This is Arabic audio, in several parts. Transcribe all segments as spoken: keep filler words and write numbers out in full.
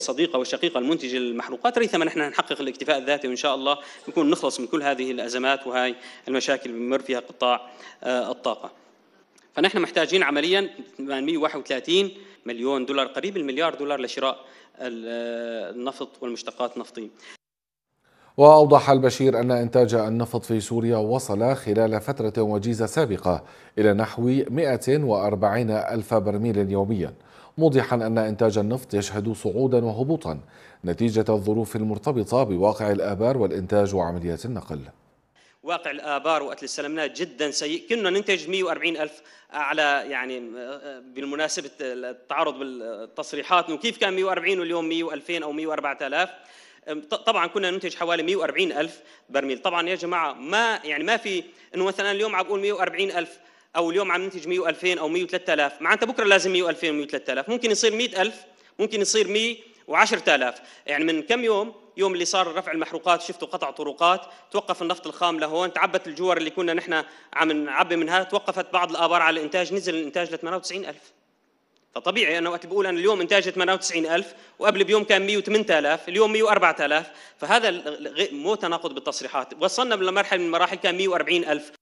صديقة وشقيقة المنتج المحروقات ريثما نحن نحقق الاكتفاء الذاتي، وإن شاء الله نكون نخلص من كل هذه الأزمات وهي المشاكل اللي بمر فيها قطاع الطاقة. فنحن محتاجين عمليا ثمانمئة وواحد وثلاثين مليون دولار، قريب المليار دولار، لشراء النفط والمشتقات النفطية. وأوضح البشير أن إنتاج النفط في سوريا وصل خلال فترة وجيزة سابقة إلى نحو مئة وأربعين ألف برميل يوميا، موضحا أن إنتاج النفط يشهد صعودا وهبوطا نتيجة الظروف المرتبطة بواقع الآبار والإنتاج وعمليات النقل. واقع الآبار وقت اللي استلمناه جدا سيء، كنا ننتج مئة وأربعين ألف على يعني بالمناسبة التعارض بالتصريحات انه كيف كان مئة وأربعين واليوم مئة وألفين او مئة وأربعة آلاف. طبعا كنا ننتج حوالي مئة وأربعين ألف برميل. طبعا يا جماعه ما يعني ما في انه مثلا اليوم عم بقول مئة وأربعين ألف او اليوم عم ننتج مئة وألفين او مئة وثلاثة آلاف، معناتها بكره لازم مئة وألفين ومئة وثلاثة آلاف، ممكن يصير مئة ألف، ممكن يصير مئة وعشرة آلاف. يعني من كم يوم يوم اللي صار رفع المحروقات شفتوا قطع طرقات، توقف النفط الخام لهون، تعبت الجوار اللي كنا نحن عم نعبي منها، توقفت بعض الآبار على الانتاج، نزل الانتاج ل ثمانية وتسعين ألف. فطبيعي انا وقت بقول انا اليوم انتاج ثمانية وتسعين ألف وقبل بيوم كان مئة وثمانية آلاف، اليوم مئة وأربعة آلاف، فهذا مو تناقض بالتصريحات. وصلنا لمرحله من المراحل كان مئة وأربعين ألف.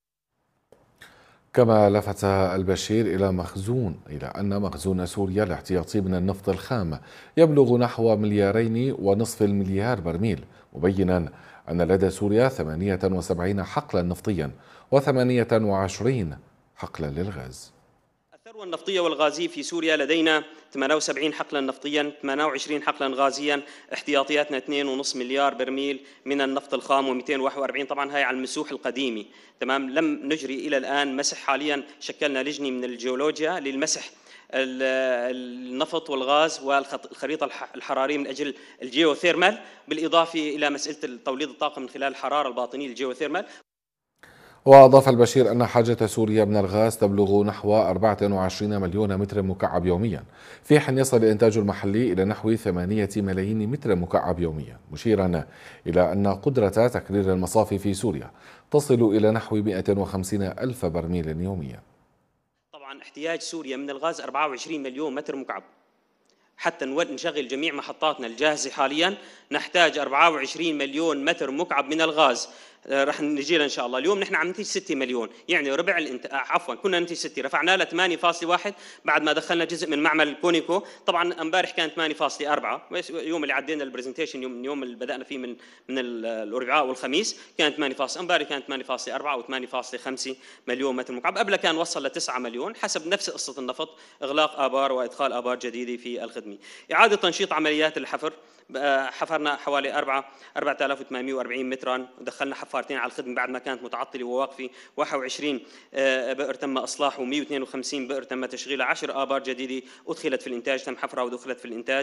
كما لفت البشير إلى مخزون إلى أن مخزون سوريا الاحتياطي من النفط الخام يبلغ نحو مليارين ونصف المليار برميل، مبينا أن لدى سوريا ثمانية وسبعين حقلا نفطيا وثمانية وعشرين حقلا للغاز. الثروة النفطية والغازية في سوريا لدينا ثمانية وسبعين حقلا نفطيا، ثمانية وعشرين حقلا غازيا، احتياطياتنا اثنين ونصف مليار برميل من النفط الخام ومئتين وواحد وأربعين. طبعا هاي على المسوح القديمة، تمام. لم نجري الى الان مسح، حاليا شكلنا لجنة من الجيولوجيا للمسح النفط والغاز والخريطة الحرارية من اجل الجيوثيرمال، بالاضافة الى مسألة توليد الطاقة من خلال الحرارة الباطنية الجيوثيرمال. وأضاف البشير أن حاجة سوريا من الغاز تبلغ نحو أربعة وعشرين مليون متر مكعب يوميا، في حين يصل الإنتاج المحلي إلى نحو ثمانية ملايين متر مكعب يوميا، مشيرا إلى أن قدرة تكرير المصافي في سوريا تصل إلى نحو مئة وخمسين ألف برميل يوميا. طبعا احتياج سوريا من الغاز أربعة وعشرين مليون متر مكعب، حتى نشغل جميع محطاتنا الجاهزة حاليا نحتاج أربعة وعشرين مليون متر مكعب من الغاز. رح نجي له ان شاء الله. اليوم نحن عم ننتج ستة مليون، يعني ربع الانت... عفوا كنا ننتج ستة، رفعناه ل ثمانية فاصلة واحد بعد ما دخلنا جزء من معمل كونيكو. طبعا امبارح كان ثمانية فاصلة أربعة، اليوم اللي عدينا البرزنتيشن يوم يوم اللي بدانا فيه من من الاربعاء والخميس كان ثمانية فاصلة، امبارح كان ثمانية فاصلة أربعة او ثمانية فاصلة خمسة مليون متر مكعب، قبل كان وصل ل تسعة مليون حسب نفس قصه النفط، اغلاق ابار وادخال ابار جديده في الخدمه. اعاده تنشيط عمليات الحفر، حفرنا حوالي أربعة آلاف وثمانمئة وأربعين مترا، ودخلنا حفارتين على الخدمه بعد ما كانت متعطله وواقفه، واحد وعشرين بئر تم اصلاحه ومئة واثنين وخمسين بئر تم تشغيله، عشر ابار جديده ادخلت في الانتاج، تم حفرها ودخلت في الانتاج.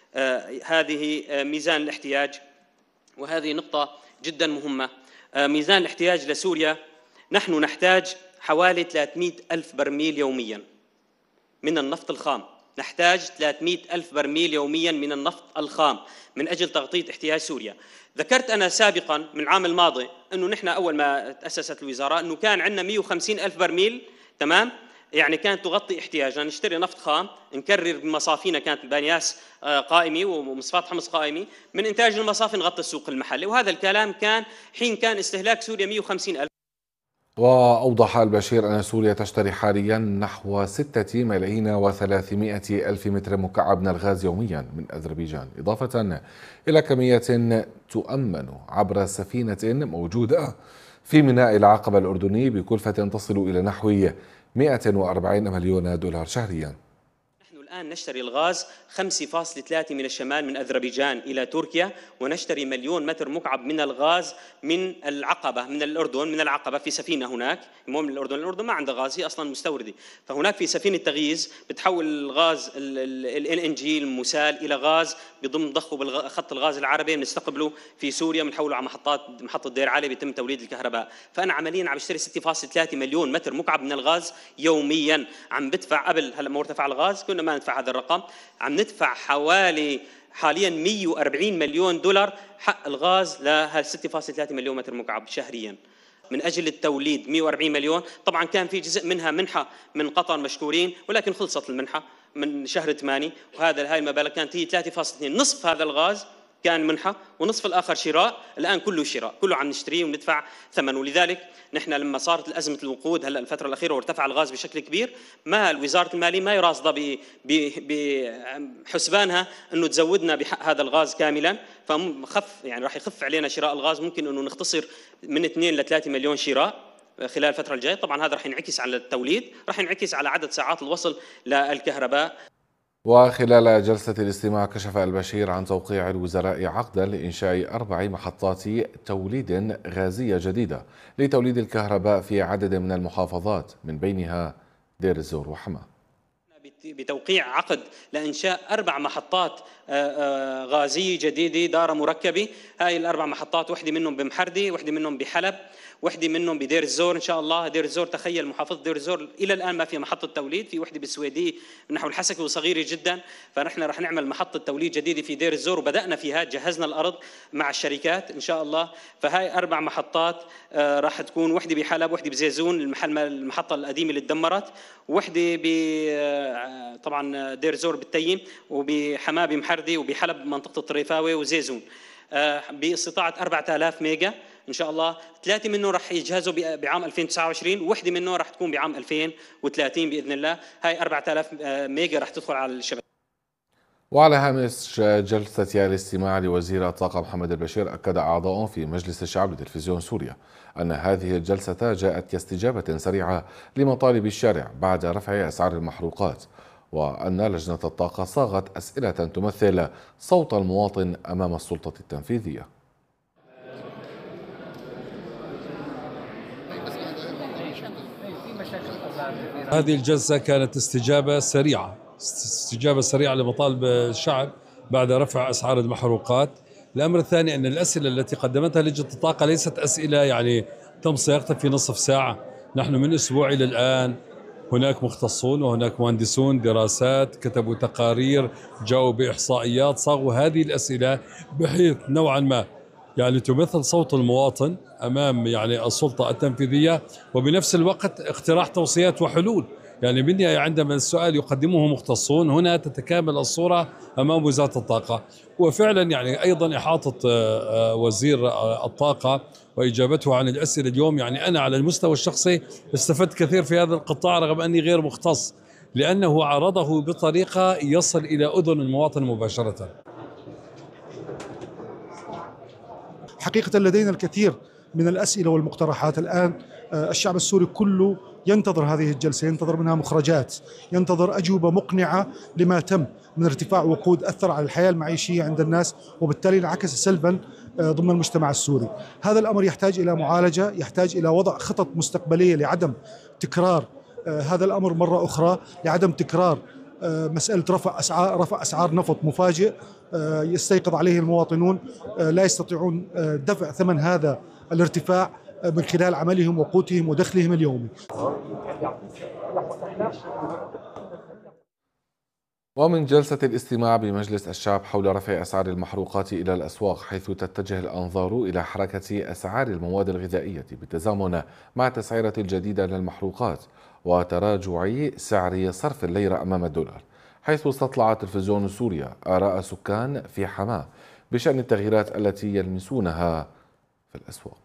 هذه ميزان الاحتياج، وهذه نقطه جدا مهمه. ميزان الاحتياج لسوريا، نحن نحتاج حوالي ثلاثمئة ألف برميل يوميا من النفط الخام، نحتاج ثلاثمئة ألف برميل يوميا من النفط الخام من أجل تغطية احتياج سوريا. ذكرت أنا سابقا من العام الماضي أنه نحن أول ما تأسست الوزارة أنه كان عندنا مئة وخمسين ألف برميل، تمام، يعني كانت تغطي احتياجنا، نشتري نفط خام نكرر بمصافينا، كانت بانياس قائمة ومصفاة حمص قائمة، من إنتاج المصافي نغطي السوق المحلي، وهذا الكلام كان حين كان استهلاك سوريا مئة وخمسين ألف. وأوضح البشير أن سوريا تشتري حاليا نحو ستة ملايين وثلاثمئة ألف متر مكعب من الغاز يوميا من أذربيجان، إضافة إلى كمية تؤمن عبر سفينة موجودة في ميناء العقبة الأردني بكلفة تصل إلى نحو مئة وأربعين مليون دولار شهريا. الآن نشتري الغاز خمسة فاصلة ثلاثة من الشمال من أذربيجان إلى تركيا، ونشتري مليون متر مكعب من الغاز من العقبة من الأردن، من العقبة في سفينة هناك، مو من الأردن، الأردن ما عندها غاز، هي أصلا مستوردة، فهناك في سفينة تغييز بتحول الغاز ال إن جي المسال إلى غاز بضم ضخه بالخط الغاز العربي، بنستقبله في سوريا بنحوله على محطات محطة دير علي بيتم توليد الكهرباء. فأنا عمليا عم بشتري ستة فاصلة ثلاثة مليون متر مكعب من الغاز يوميا، عم بدفع قبل هلا ما ارتفع الغاز كنا ما ندفع هذا الرقم، عم ندفع حوالي حاليا مئة وأربعين مليون دولار حق الغاز لهال ستة فاصلة ثلاثة مليون متر مكعب شهريا من اجل التوليد. مئة وأربعين مليون، طبعا كان في جزء منها منحه من قطر مشكورين، ولكن خلصت المنحه من شهر ثمانية، وهذا هاي المبالغ كانت هي ثلاثة فاصلة اثنين، نصف هذا الغاز كان منحة ونصف الآخر شراء. الآن كله شراء، كله عم نشتريه وندفع ثمن. ولذلك نحن لما صارت الأزمة الوقود هلا الفترة الأخيرة وارتفع الغاز بشكل كبير، ما وزارة المالية ما يراصدها بحسبانها أنه تزودنا بحق هذا الغاز كاملا، فخف يعني راح يخف علينا شراء الغاز، ممكن أنه نختصر من اثنين ل ثلاثة مليون شراء خلال الفترة الجاية. طبعا هذا راح ينعكس على التوليد، راح ينعكس على عدد ساعات الوصل للكهرباء. وخلال جلسة الاستماع كشف البشير عن توقيع الوزراء عقدا لإنشاء أربع محطات توليد غازية جديدة لتوليد الكهرباء في عدد من المحافظات، من بينها دير الزور وحماة. بتوقيع عقد لإنشاء أربع محطات غازية جديدة دارة مركبة. هاي الأربع محطات وحدة منهم بمحردة، وحدة منهم بحلب، وحده منهم بدير الزور ان شاء الله. دير الزور تخيل محافظه دير الزور الى الان ما فيها محطه توليد، في وحده بالسويديه نحو الحسكه وصغيره جدا، فنحن رح نعمل محطه توليد جديده في دير الزور وبدانا فيها، جهزنا الارض مع الشركات ان شاء الله. فهاي اربع محطات راح تكون وحده بحلب، وحده بزيزون المحل المحطه القديمه اللي تدمرت، وحده ب طبعا دير الزور بالتيم، وبحماه بمحردي، وبحلب منطقه الطريفاوي وزيزون باستطاعه أربعة آلاف ميجا ان شاء الله. ثلاثه منه راح يجهزوا بعام ألفين وتسعة وعشرين، وحده منه راح تكون بعام ألفين وثلاثين باذن الله. هاي أربعة آلاف ميجا راح تدخل على الشبكه. وعلى هامش جلسة الاستماع لوزير الطاقة محمد البشير، أكد أعضاء في مجلس الشعب لتلفزيون سوريا أن هذه الجلسة جاءت كاستجابة سريعة لمطالب الشارع بعد رفع أسعار المحروقات، وأن لجنة الطاقة صاغت أسئلة تمثل صوت المواطن أمام السلطة التنفيذية. هذه الجلسة كانت استجابة سريعة استجابة سريعة لمطالب الشعب بعد رفع أسعار المحروقات. الأمر الثاني أن الأسئلة التي قدمتها لجنة الطاقة ليست أسئلة يعني تم صياغتها في نصف ساعة. نحن من أسبوع إلى الآن هناك مختصون وهناك مهندسون دراسات كتبوا تقارير، جاءوا بإحصائيات، صاغوا هذه الأسئلة بحيث نوعا ما يعني تمثل صوت المواطن أمام يعني السلطة التنفيذية، وبنفس الوقت اقتراح توصيات وحلول. يعني بالنهاية عندما السؤال يقدمه مختصون هنا تتكامل الصورة أمام وزارة الطاقة. وفعلا يعني أيضا إحاطة وزير الطاقة وإجابته عن الأسئلة اليوم، يعني أنا على المستوى الشخصي استفدت كثير في هذا القطاع رغم أني غير مختص، لأنه عرضه بطريقة يصل إلى أذن المواطن مباشرة. حقيقة لدينا الكثير من الأسئلة والمقترحات. الآن الشعب السوري كله ينتظر هذه الجلسة، ينتظر منها مخرجات، ينتظر أجوبة مقنعة لما تم من ارتفاع وقود أثر على الحياة المعيشية عند الناس، وبالتالي انعكس سلبا ضمن المجتمع السوري. هذا الأمر يحتاج إلى معالجة، يحتاج إلى وضع خطط مستقبلية لعدم تكرار هذا الأمر مرة أخرى، لعدم تكرار مسألة رفع أسعار رفع أسعار نفط مفاجئ يستيقظ عليه المواطنون لا يستطيعون دفع ثمن هذا الارتفاع من خلال عملهم وقوتهم ودخلهم اليومي. ومن جلسة الاستماع بمجلس الشعب حول رفع أسعار المحروقات إلى الأسواق، حيث تتجه الأنظار إلى حركة أسعار المواد الغذائية بالتزامن مع التسعيرة الجديدة للمحروقات وتراجع سعر صرف الليرة أمام الدولار، حيث استطلع تلفزيون سوريا آراء سكان في حماة بشأن التغييرات التي يلمسونها في الأسواق.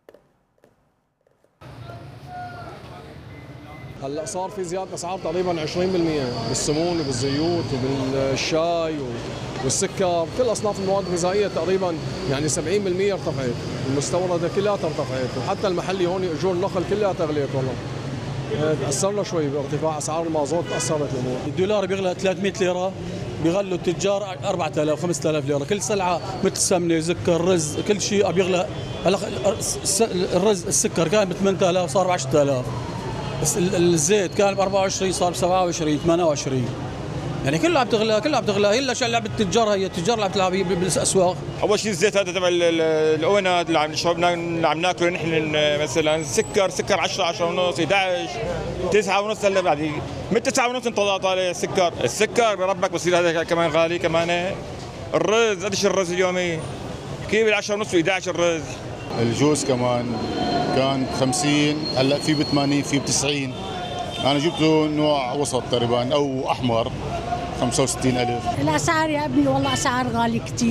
هلا صار في زياده اسعار تقريبا عشرين بالمئة بالسمون وبالزيوت وبالشاي والسكر، كل اصناف المواد الغذائيه تقريبا يعني سبعين بالمئة ارتفعت، المستورده كلها ارتفعت، وحتى المحلي هون اجور النقل كلها تغليت. والله تاثرنا شوي بارتفاع اسعار المازوت، تاثرت الامور. الدولار بيغلى ثلاثمئة ليره، بيغلوا التجار أربعة آلاف خمسة آلاف ليره، كل سلعه مثل سمنه زكر رز كل شيء بيغلى. هلا الرز السكر كان ب ثمانية آلاف صار ب عشرة آلاف، الزيت كان ب أربعة وعشرين صار ب سبعة وعشرين ثمانية وعشرين، يعني كلها عم تغلى كلها عم تغلى. الا شيء لعبه التجار، هي التجار اللي عم تلعب بالاسواق. اول شيء الزيت هذا تبع الاونات اللي عم نشرب اللي عم ناكله نحن، مثلا السكر سكر عشرة عشرة ونص أحد عشر تسعة ونص، هلا بعد من تسعة ونص انطلع طالع السكر، السكر بربك بصير هذا كمان غالي كمان. الرز قديش الرز اليومي؟ كيف ب عشرة ونص و أحد عشر الرز. الجوز كمان كان خمسين، هلا في ب ثمانين في ب تسعين، أنا جبته نوع وسط تقريبا أو أحمر خمسة وستين ألف. الأسعار يا ابني والله أسعار غالية كتير.